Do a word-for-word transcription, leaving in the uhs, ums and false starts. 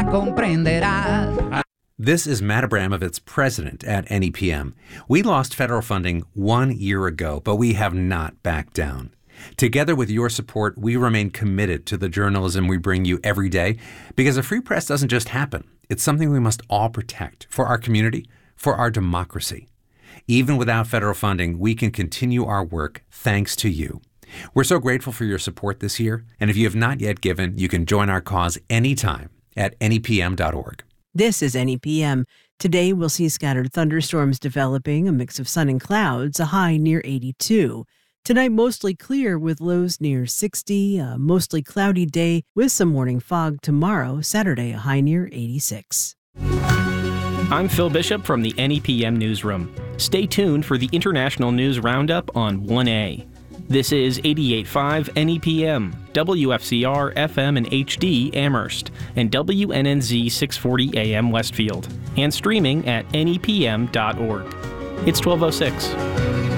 comprenderás. This is Matt Abramovitz, president at N E P M. We lost federal funding one year ago, but we have not backed down. Together with your support, we remain committed to the journalism we bring you every day, because a free press doesn't just happen. It's something we must all protect for our community, for our democracy. Even without federal funding, we can continue our work thanks to you. We're so grateful for your support this year, and if you have not yet given, you can join our cause anytime at N E P M dot org. This is N E P M. Today we'll see scattered thunderstorms developing, a mix of sun and clouds, a high near eighty-two. Tonight mostly clear with lows near sixty, a mostly cloudy day with some morning fog. Tomorrow, Saturday, a high near eighty-six. I'm Phil Bishop from the N E P M Newsroom. Stay tuned for the International News Roundup on one A. This is eighty-eight point five N E P M, W F C R F M and H D Amherst, and W N N Z six forty A M Westfield, and streaming at N E P M dot org. It's twelve oh six.